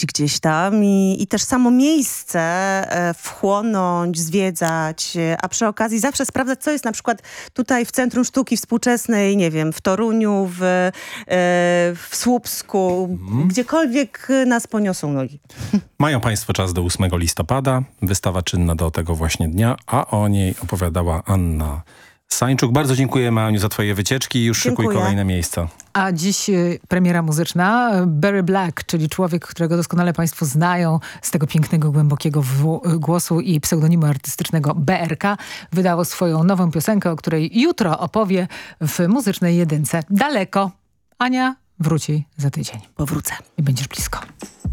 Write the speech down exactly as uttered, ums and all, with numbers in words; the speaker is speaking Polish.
gdzieś tam i, i też samo miejsce e, wchłonąć, zwiedzać, e, a przy okazji zawsze sprawdzać, co jest na przykład tutaj w Centrum Sztuki Współczesnej, nie wiem, w Toruniu, w, e, w Słupsku, mhm. gdziekolwiek nas poniosą nogi. Mają państwo czas do ósmego listopada, wystawa czynna do tego właśnie dnia, a o niej opowiadała Anna Sańczuk. Bardzo dziękujemy, Aniu, za twoje wycieczki i już Dziękuję. szykuj kolejne miejsca. A dziś y, premiera muzyczna. Barry Black, czyli człowiek, którego doskonale państwo znają z tego pięknego, głębokiego w- głosu i pseudonimu artystycznego B R K, wydało swoją nową piosenkę, o której jutro opowie w Muzycznej Jedynce. Daleko. Ania wróci za tydzień. Powrócę. I będziesz blisko.